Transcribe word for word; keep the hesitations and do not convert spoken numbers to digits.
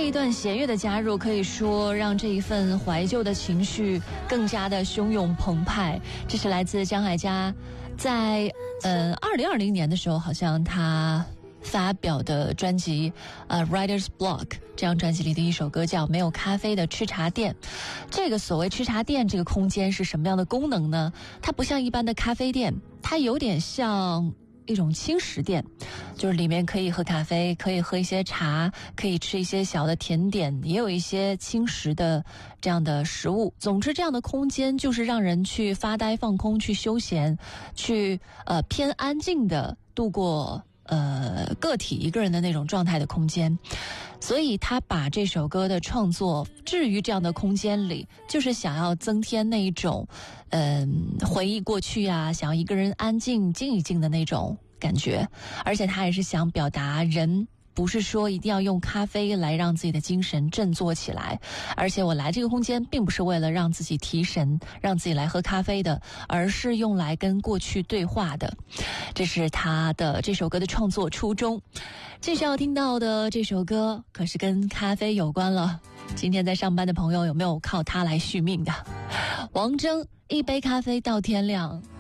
这一段弦乐的加入，可以说让这一份怀旧的情绪更加的汹涌澎湃。这是来自张艾嘉在呃二零二零年的时候，好像他发表的专辑呃 Writer's Block 这张专辑里的一首歌叫《没有咖啡的吃茶店》。这个所谓吃茶店这个空间是什么样的功能呢？它不像一般的咖啡店，它有点像一种轻食店，就是里面可以喝咖啡，可以喝一些茶，可以吃一些小的甜点，也有一些轻食的这样的食物。总之这样的空间就是让人去发呆放空，去休闲，去呃偏安静的度过呃个体一个人的那种状态的空间。所以他把这首歌的创作置于这样的空间里，就是想要增添那一种嗯、呃、回忆过去啊，想要一个人安静静一静的那种感觉。而且他也是想表达人不是说一定要用咖啡来让自己的精神振作起来，而且我来这个空间并不是为了让自己提神，让自己来喝咖啡的，而是用来跟过去对话的。这是他的这首歌的创作初衷。接下来要听到的这首歌可是跟咖啡有关了。今天在上班的朋友有没有靠它来续命的？王铮，一杯咖啡到天亮。